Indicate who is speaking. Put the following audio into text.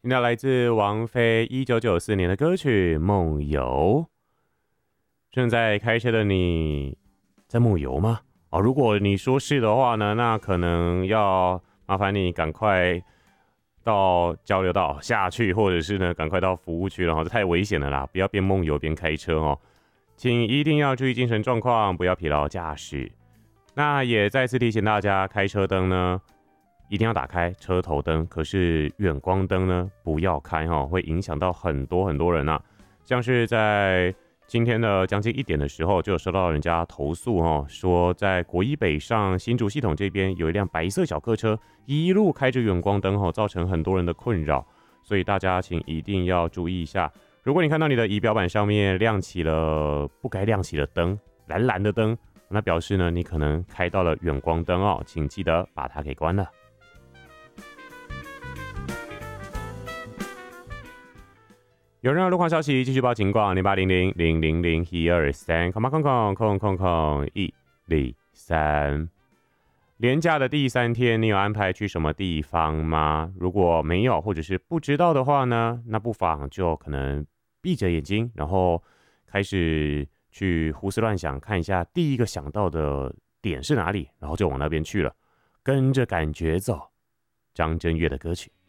Speaker 1: 听到来自王菲1994年的歌曲《梦游》。正在开车的你在梦游吗？哦，如果你说是的话呢，那可能要麻烦你赶快到交流道下去，或者是呢赶快到服务区了哈，这太危险了啦！不要边梦游边开车哦，请一定要注意精神状况，不要疲劳驾驶。那也再次提醒大家，开车灯呢一定要打开车头灯，可是远光灯呢不要开哈，会影响到很多人啊。像是在今天的将近1点的时候，就有收到人家投诉哦，说在国一北上新竹系统这边有一辆白色小客车，一路开着远光灯哦，造成很多人的困扰。所以大家请一定要注意一下，如果你看到你的仪表板上面亮起了不该亮起的灯，蓝蓝的灯，那表示呢你可能开到了远光灯哦，请记得把它给关了。有任何路况消息，继续报警广0800000123，08000000123。连假的第3天，你有安排去什么地方吗？如果没有，或者是不知道的话呢，那不妨就可能闭着眼睛，然后开始去胡思乱想，看一下第一个想到的点是哪里，然后就往那边去了，跟着感觉走。张震岳的歌曲。